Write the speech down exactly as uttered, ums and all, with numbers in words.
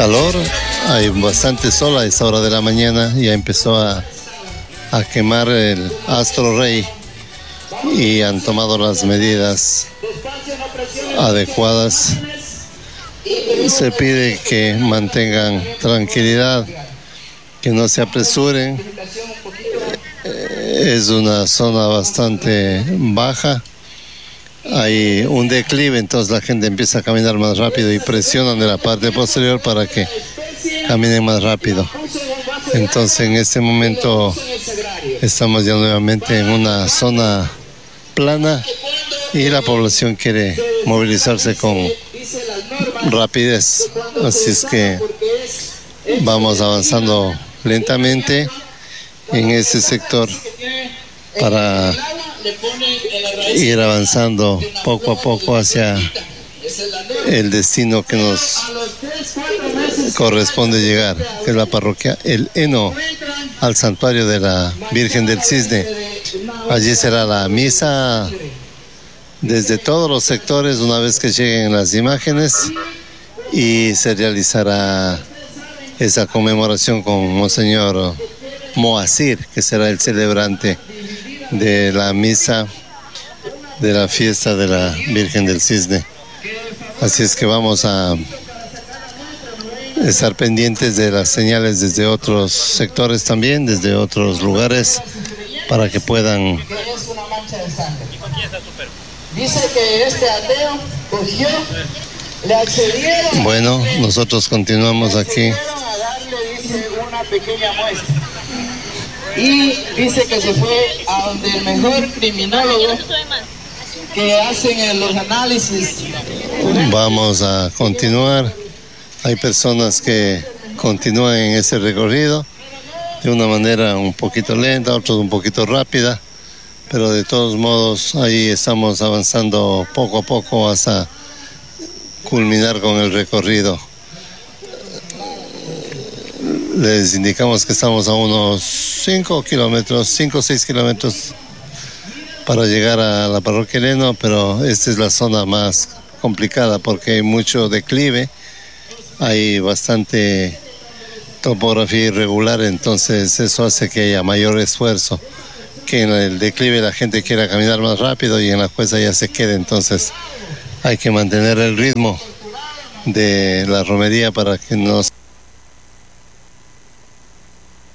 calor, hay bastante sol a esta hora de la mañana, ya empezó a, a quemar el astro rey y han tomado las medidas adecuadas. Se pide que mantengan tranquilidad, que no se apresuren. Es una zona bastante baja, hay un declive, entonces la gente empieza a caminar más rápido y presionan de la parte posterior para que caminen más rápido. Entonces en este momento estamos ya nuevamente en una zona plana y la población quiere movilizarse con rapidez, así es que vamos avanzando lentamente en ese sector para ir avanzando poco a poco hacia el destino que nos corresponde llegar, que es la parroquia El Heno, al santuario de la Virgen del Cisne. Allí será la misa desde todos los sectores una vez que lleguen las imágenes y se realizará esa conmemoración con Monseñor Moacir, que será el celebrante de la misa de la fiesta de la Virgen del Cisne. Así es que vamos a estar pendientes de las señales desde otros sectores también, desde otros lugares, para que puedan. Dice que este ateo cogió, le accedieron. Bueno, nosotros continuamos aquí. A darle, dice, una pequeña muestra. Y dice que se fue a donde el mejor criminólogo que hacen los análisis. Vamos a continuar. Hay personas que continúan en ese recorrido de una manera un poquito lenta, otros un poquito rápida, pero de todos modos ahí estamos avanzando poco a poco hasta culminar con el recorrido. Les indicamos que estamos a unos cinco kilómetros, cinco o seis kilómetros para llegar a la parroquia El Heno, pero esta es la zona más complicada porque hay mucho declive, hay bastante topografía irregular, entonces eso hace que haya mayor esfuerzo, que en el declive la gente quiera caminar más rápido y en la cuesta ya se quede, entonces hay que mantener el ritmo de la romería para que no